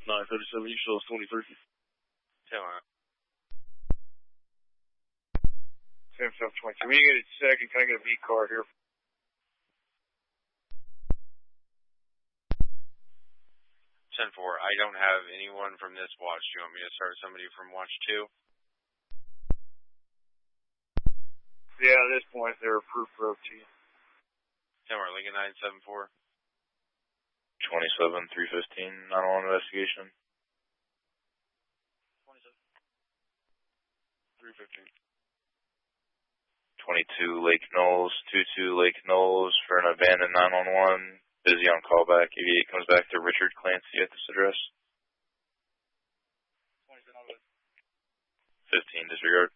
937, you show us 23. 722. When you get a second, can I get a B card here? 10-4, I don't have anyone from this watch. Do you want me to start somebody from watch 2? Yeah, at this point, they're approved for OT. 10-4, Lincoln 974. 27, 315, 911 investigation. 27. 315. 22 Lake Knolls, 22 Lake Knolls for an abandoned 911. Busy on callback. 88 comes back to Richard Clancy at this address. 27. 15 disregard.